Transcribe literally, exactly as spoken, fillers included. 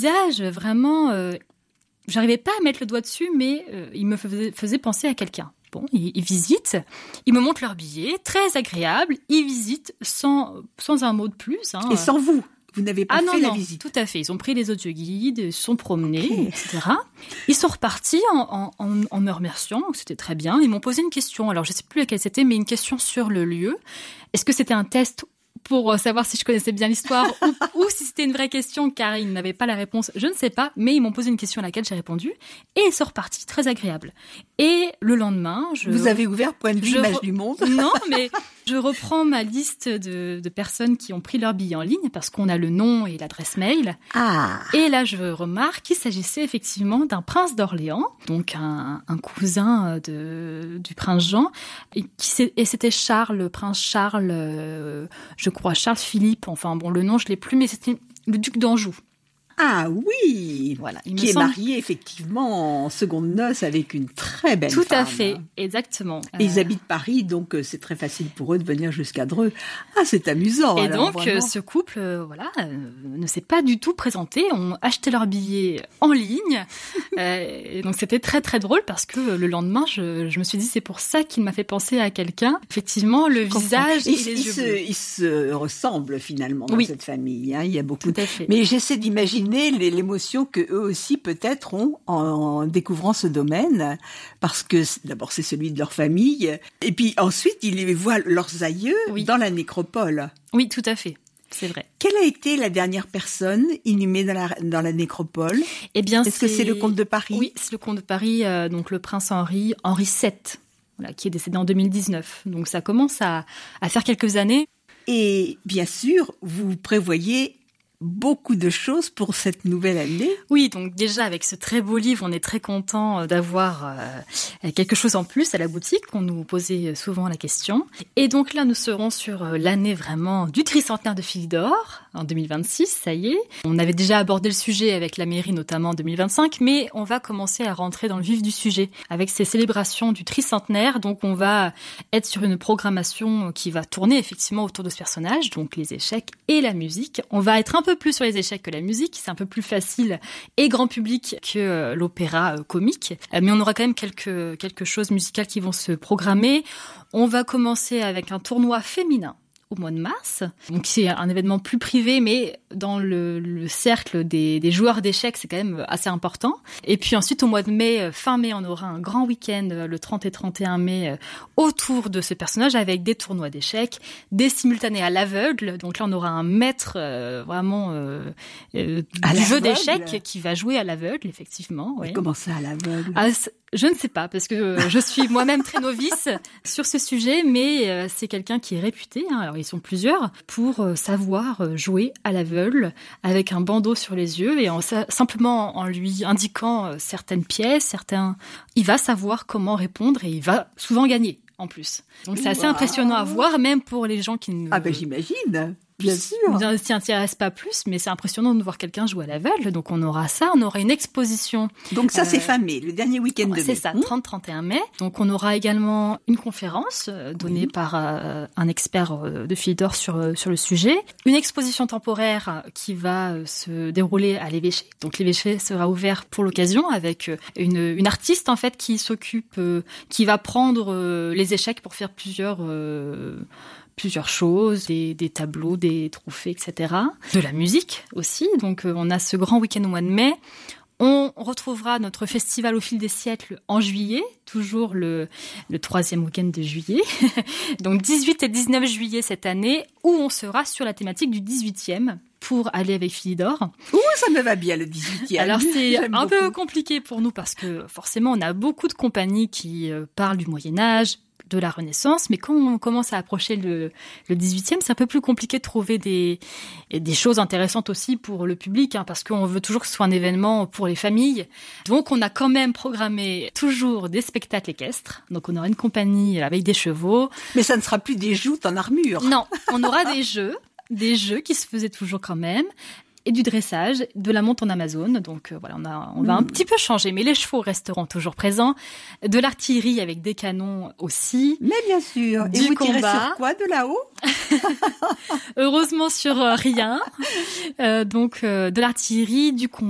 visage, vraiment, euh, j'arrivais pas à mettre le doigt dessus, mais euh, il me faisait, faisait penser à quelqu'un. Bon, ils, ils visitent, ils me montrent leur billet, très agréable, ils visitent sans, sans un mot de plus. Hein. Et sans vous, vous n'avez pas ah, fait non, la non, visite. Tout à fait, ils ont pris les audioguides, ils se sont promenés, Okay. et cetera. Ils sont repartis en, en, en, en me remerciant, c'était très bien. Ils m'ont posé une question, alors je ne sais plus laquelle c'était, mais une question sur le lieu. Est-ce que c'était un test pour savoir si je connaissais bien l'histoire ou, ou si c'était une vraie question, car ils n'avaient pas la réponse, je ne sais pas, mais ils m'ont posé une question à laquelle j'ai répondu, et ils sont repartis, très agréable. Et le lendemain, je... Vous avez ouvert Point de vue, je Image re... du Monde. Non, mais je reprends ma liste de, de personnes qui ont pris leur billet en ligne, parce qu'on a le nom et l'adresse mail. Ah. Et là, je remarque qu'il s'agissait effectivement d'un prince d'Orléans, donc un, un cousin de, du prince Jean, et, qui, et c'était Charles, le prince Charles, euh, je crois, Charles Philippe, enfin bon, le nom, je l'ai plus, mais c'était le duc d'Anjou. Ah oui, voilà, il qui me est semble... marié effectivement en seconde noces avec une très belle Tout femme. à fait, exactement. Et ils euh... habitent Paris, donc c'est très facile pour eux de venir jusqu'à Dreux. Ah, c'est amusant. Et alors, donc, vraiment. ce couple, euh, voilà, euh, ne s'est pas du tout présenté. On acheté leur billet en ligne. euh, et donc, c'était très, très drôle parce que le lendemain, je, je me suis dit, c'est pour ça qu'il m'a fait penser à quelqu'un. Effectivement, le visage et, et les ils yeux se, bleus. Ils se ressemblent finalement dans oui. cette famille. Hein. Il y a beaucoup. Tout à fait. Mais j'essaie d'imaginer l'émotion que eux aussi peut-être ont en, en découvrant ce domaine, parce que d'abord c'est celui de leur famille, et puis ensuite ils voient leurs aïeux oui. dans la nécropole. Oui, tout à fait. C'est vrai. Quelle a été la dernière personne inhumée dans la, dans la nécropole ? Eh bien, Est-ce c'est... que c'est le comte de Paris ? Oui, c'est le comte de Paris, euh, donc le prince Henri, Henri sept, voilà, qui est décédé en deux mille dix-neuf. Donc ça commence à, à faire quelques années. Et bien sûr, vous prévoyez beaucoup de choses pour cette nouvelle année. Oui, donc déjà avec ce très beau livre, on est très content d'avoir euh, quelque chose en plus à la boutique. On nous posait souvent la question. Et donc là, nous serons sur l'année vraiment du tricentenaire de Philidor en deux mille vingt-six, ça y est. On avait déjà abordé le sujet avec la mairie, notamment en deux mille vingt-cinq, mais on va commencer à rentrer dans le vif du sujet avec ces célébrations du tricentenaire. Donc on va être sur une programmation qui va tourner effectivement autour de ce personnage, donc les échecs et la musique. On va être un peu plus sur les échecs que la musique, c'est un peu plus facile et grand public que euh, l'opéra euh, comique, euh, mais on aura quand même quelques, quelque chose musicales qui vont se programmer. On va commencer avec un tournoi féminin au mois de mars, donc c'est un événement plus privé, mais dans le, le cercle des, des joueurs d'échecs, c'est quand même assez important. Et puis ensuite, au mois de mai, fin mai, on aura un grand week-end, le trente et trente et un mai, autour de ce personnage, avec des tournois d'échecs, des simultanés à l'aveugle. Donc là, on aura un maître euh, vraiment euh, euh, du jeu d'échecs qui va jouer à l'aveugle, effectivement. Mais oui. Comment ça, à l'aveugle ? Ah, je ne sais pas, parce que je suis moi-même très novice sur ce sujet, mais euh, c'est quelqu'un qui est réputé, hein, alors ils sont plusieurs, pour euh, savoir jouer à l'aveugle avec un bandeau sur les yeux et en, simplement en lui indiquant euh, certaines pièces, certains, il va savoir comment répondre et il va souvent gagner en plus. Donc c'est assez wow. impressionnant à voir, même pour les gens qui ne... Ah ben j'imagine. Bien sûr. Ne s'y intéresse pas plus, mais c'est impressionnant de voir quelqu'un jouer à l'aveugle. Donc on aura ça, on aura une exposition. Donc ça euh, c'est fin mai, le dernier week-end de mai. C'est ça, trente trente et un mai. Donc on aura également une conférence donnée oui. par euh, un expert de Philidor sur sur le sujet, une exposition temporaire qui va se dérouler à l'évêché. Donc l'évêché sera ouvert pour l'occasion avec une une artiste en fait qui s'occupe, euh, qui va prendre euh, les échecs pour faire plusieurs euh, plusieurs choses, des, des tableaux, des trophées, et cetera. De la musique aussi. Donc, euh, on a ce grand week-end au mois de mai. On retrouvera notre festival au fil des siècles en juillet, toujours le, le troisième week-end de juillet. Donc, dix-huit et dix-neuf juillet cette année, où on sera sur la thématique du dix-huitième pour aller avec Philidor. Ouh, ça me va bien, le dix-huitième. Alors, c'est J'aime un beaucoup. peu compliqué pour nous parce que, forcément, on a beaucoup de compagnies qui euh, parlent du Moyen-Âge, de la Renaissance, mais quand on commence à approcher le, le dix-huitième, c'est un peu plus compliqué de trouver des, des choses intéressantes aussi pour le public, hein, parce qu'on veut toujours que ce soit un événement pour les familles. Donc, on a quand même programmé toujours des spectacles équestres. Donc, on aura une compagnie avec des chevaux. Mais ça ne sera plus des joutes en armure. Non, on aura des jeux, des jeux qui se faisaient toujours quand même. Et du dressage, de la monte en Amazone. Donc euh, voilà, on, a, on va un petit peu changer, mais les chevaux resteront toujours présents. De l'artillerie avec des canons aussi. Mais bien sûr. Du Et vous combat. tirez sur quoi de là-haut ? Heureusement sur euh, rien. Euh, donc euh, de l'artillerie, du combat.